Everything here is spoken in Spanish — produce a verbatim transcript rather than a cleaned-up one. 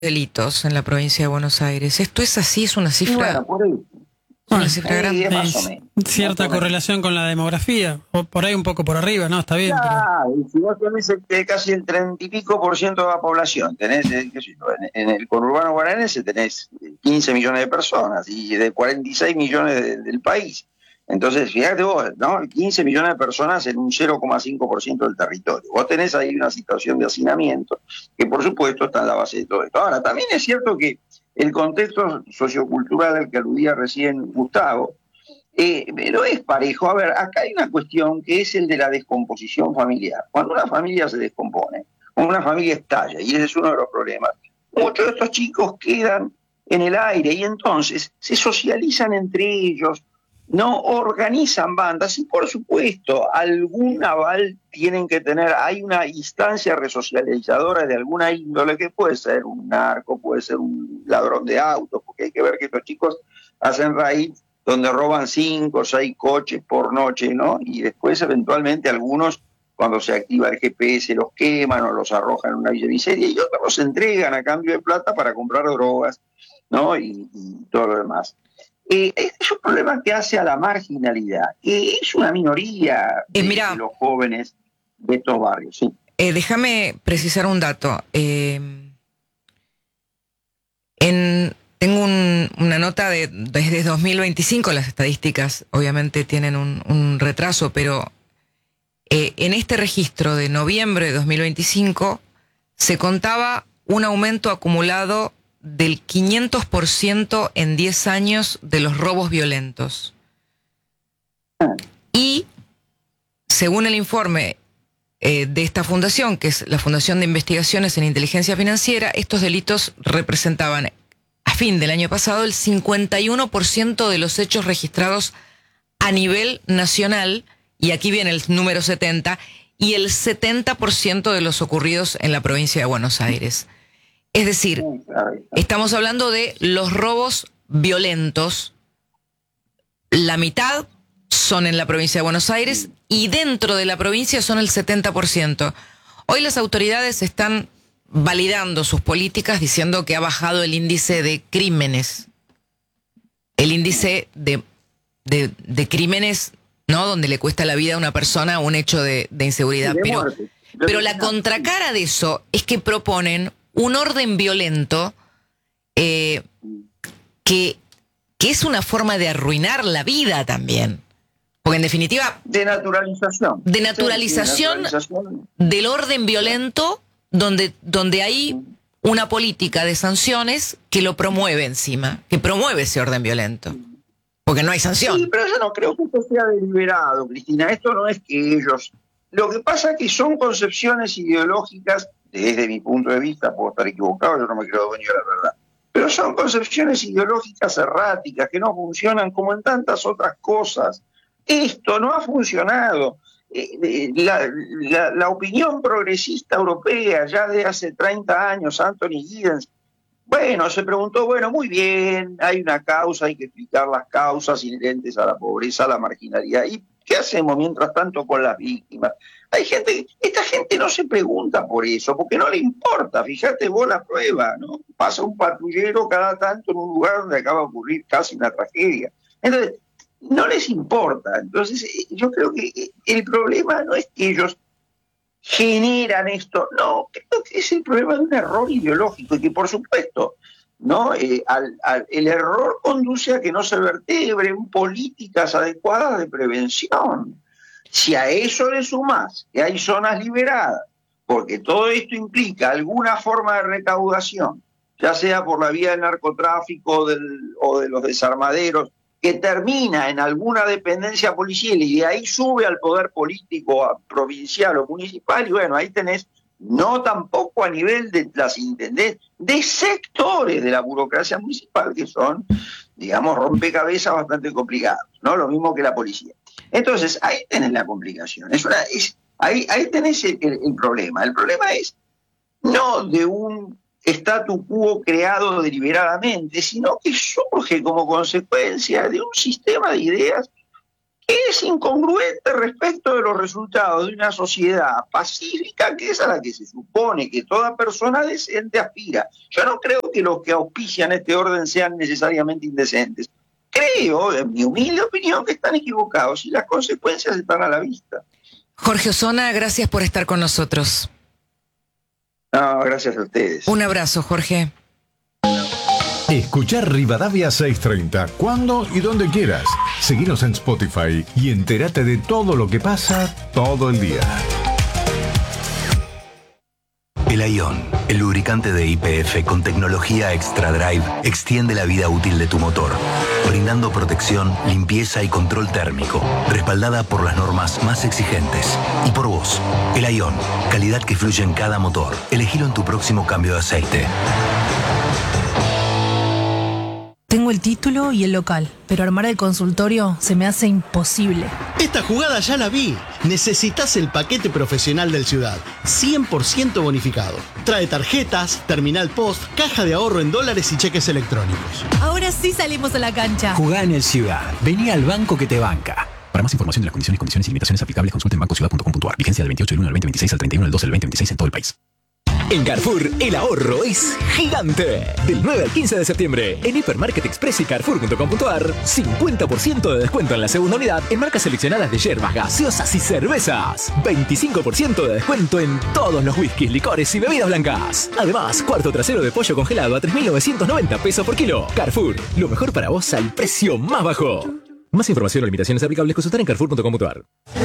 delitos en la provincia de Buenos Aires. ¿Esto es así? ¿Es una cifra? Bueno, por ahí. Una cifra grande. Es más o menos. Cierta correlación con la demografía, o por ahí un poco por arriba, ¿no? Está bien. Claro, Pero... y si vos tenés el, casi el treinta y pico por ciento de la población, tenés, eh, qué sé yo, en, en el conurbano guaranense tenés quince millones de personas y de cuarenta y seis millones de, del país. Entonces, fíjate vos, ¿no? quince millones de personas en un cero coma cinco por ciento del territorio. Vos tenés ahí una situación de hacinamiento que, por supuesto, está en la base de todo esto. Ahora, también es cierto que el contexto sociocultural al que aludía recién Gustavo eh, no es parejo. A ver, acá hay una cuestión que es el de la descomposición familiar. Cuando una familia se descompone, cuando una familia estalla, y ese es uno de los problemas, muchos de estos chicos quedan en el aire y entonces se socializan entre ellos, no organizan bandas y por supuesto algún aval tienen que tener. Hay una instancia resocializadora de alguna índole que puede ser un narco, puede ser un ladrón de autos, porque hay que ver que estos chicos hacen raids donde roban cinco o seis coches por noche, ¿no? Y después eventualmente algunos, cuando se activa el G P S, los queman o los arrojan en una villa miseria y otros los entregan a cambio de plata para comprar drogas, ¿no? Y, y todo lo demás. Eh, este es un problema que hace a la marginalidad, que es una minoría de, eh, mira, de los jóvenes de estos barrios. Sí. Eh, déjame precisar un dato. Eh, en, tengo un, una nota de desde dos mil veinticinco, las estadísticas obviamente tienen un, un retraso, pero eh, en este registro de noviembre de dos mil veinticinco se contaba un aumento acumulado del quinientos por ciento en diez años de los robos violentos. Y, según el informe eh, de esta fundación, que es la Fundación de Investigaciones en Inteligencia Financiera, estos delitos representaban, a fin del año pasado, el cincuenta y uno por ciento de los hechos registrados a nivel nacional, y aquí viene el número setenta, y el setenta por ciento de los ocurridos en la provincia de Buenos Aires. Es decir, estamos hablando de los robos violentos. La mitad son en la provincia de Buenos Aires y dentro de la provincia son el setenta por ciento. Hoy las autoridades están validando sus políticas diciendo que ha bajado el índice de crímenes. El índice de, de, de crímenes, ¿no? Donde le cuesta la vida a una persona un hecho de, de inseguridad. Pero, pero la contracara de eso es que proponen un orden violento eh, que, que es una forma de arruinar la vida también. Porque en definitiva... De naturalización. De naturalización, sí, de naturalización del orden violento, donde, donde hay una política de sanciones que lo promueve encima, que promueve ese orden violento. Porque no hay sanción. Sí, pero yo no creo que esto sea deliberado, Cristina. Esto no es que ellos... Lo que pasa es que son concepciones ideológicas, desde mi punto de vista, puedo estar equivocado, yo no me creo dueño de la verdad, pero son concepciones ideológicas erráticas que no funcionan como en tantas otras cosas. Esto no ha funcionado. Eh, la, la, la opinión progresista europea, ya de hace treinta años, Anthony Giddens, bueno, se preguntó, bueno, muy bien, hay una causa, hay que explicar las causas inherentes a la pobreza, a la marginalidad. ¿Y qué hacemos mientras tanto con las víctimas? Hay gente, esta gente no se pregunta por eso, porque no le importa. Fíjate vos la prueba, ¿no? Pasa un patrullero cada tanto en un lugar donde acaba de ocurrir casi una tragedia. Entonces, no les importa. Entonces, yo creo que el problema no es que ellos generan esto, no, creo que es el problema de un error ideológico y que, por supuesto, ¿no? Eh, al, al, el error conduce a que no se vertebren políticas adecuadas de prevención. Si a eso le sumás que hay zonas liberadas, porque todo esto implica alguna forma de recaudación, ya sea por la vía del narcotráfico del, o de los desarmaderos, que termina en alguna dependencia policial y de ahí sube al poder político a provincial o municipal, y bueno, ahí tenés, no tampoco a nivel de las intendencias, de sectores de la burocracia municipal que son, digamos, rompecabezas bastante complicados, ¿no? Lo mismo que la policía. Entonces, ahí tenés la complicación. Es una, es, ahí, ahí tenés el, el, el problema. El problema es no de un statu quo creado deliberadamente, sino que surge como consecuencia de un sistema de ideas es incongruente respecto de los resultados de una sociedad pacífica, que es a la que se supone que toda persona decente aspira. Yo no creo que los que auspician este orden sean necesariamente indecentes. Creo, en mi humilde opinión, que están equivocados y las consecuencias están a la vista. Jorge Osona, gracias por estar con nosotros. No, gracias a ustedes. Un abrazo, Jorge. Escuchar Rivadavia seiscientos treinta cuando y donde quieras. Seguinos en Spotify y entérate de todo lo que pasa todo el día. El Ion, el lubricante de Y P F con tecnología Extra Drive, extiende la vida útil de tu motor, brindando protección, limpieza y control térmico, respaldada por las normas más exigentes. Y por vos, el Ion, calidad que fluye en cada motor. Elegilo en tu próximo cambio de aceite. Tengo el título y el local, pero armar el consultorio se me hace imposible. Esta jugada ya la vi. Necesitas el paquete profesional del Ciudad, cien por ciento bonificado. Trae tarjetas, terminal post, caja de ahorro en dólares y cheques electrónicos. Ahora sí salimos a la cancha. Jugá en el Ciudad. Vení al banco que te banca. Para más información de las condiciones, condiciones y limitaciones aplicables, consulte en banco ciudad punto com punto a r. Vigencia del veintiocho del uno al veinte veintiséis al treinta y uno del doce del veinte veintiséis en todo el país. En Carrefour, el ahorro es gigante. Del nueve al quince de septiembre, en Hipermarket Express y Carrefour punto com punto a r, cincuenta por ciento de descuento en la segunda unidad en marcas seleccionadas de yerbas, gaseosas y cervezas. veinticinco por ciento de descuento en todos los whiskies, licores y bebidas blancas. Además, cuarto trasero de pollo congelado a tres mil novecientos noventa pesos por kilo. Carrefour, lo mejor para vos al precio más bajo. Más información o limitaciones aplicables consultar en Carrefour punto com punto a r.